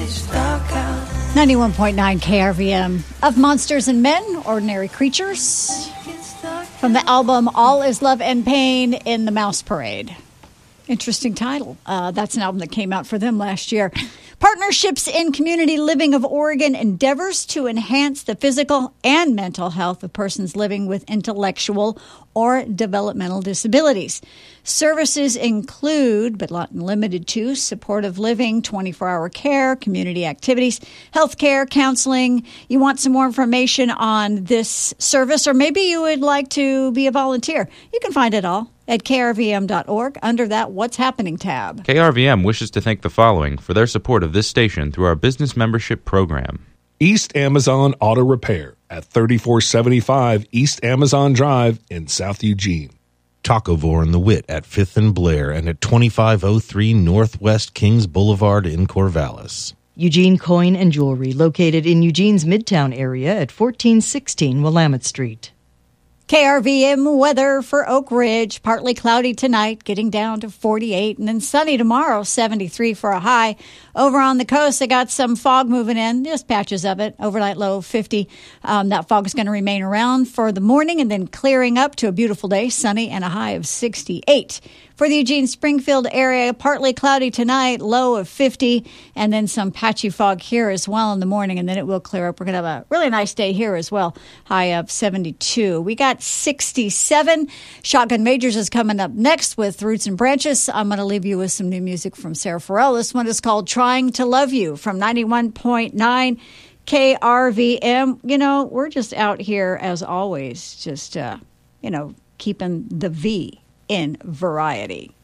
91.9 KRVM of Monsters and Men, Ordinary Creatures, from the album All Is Love and Pain in the Mouse Parade. Interesting title. That's an album that came out for them last year. Partnerships in Community Living of Oregon endeavors to enhance the physical and mental health of persons living with intellectual or developmental disabilities. Services include, but not limited to, supportive living, 24-hour care, community activities, health care, counseling. You want some more information on this service, or maybe you would like to be a volunteer. You can find it all at krvm.org under that What's Happening tab. KRVM wishes to thank the following for their support of this station through our business membership program. East Amazon Auto Repair at 3475 East Amazon Drive in South Eugene. Tacovore and the Wit at 5th and Blair and at 2503 Northwest Kings Boulevard in Corvallis. Eugene Coin and Jewelry, located in Eugene's Midtown area at 1416 Willamette Street. KRVM weather for Oak Ridge. Partly cloudy tonight, getting down to 48, and then sunny tomorrow, 73 for a high. Over on the coast, they got some fog moving in, just patches of it. Overnight low of 50. That fog is going to remain around for the morning and then clearing up to a beautiful day, sunny and a high of 68. For the Eugene-Springfield area, partly cloudy tonight, low of 50, and then some patchy fog here as well in the morning, and then it will clear up. We're going to have a really nice day here as well, high of 72. We got 67. Shotgun Majors is coming up next with Roots and Branches. I'm going to leave you with some new music from Sarah Farrell. This one is called Trying to Love You from 91.9 KRVM. You know, we're just out here, as always, just, keeping the V in variety.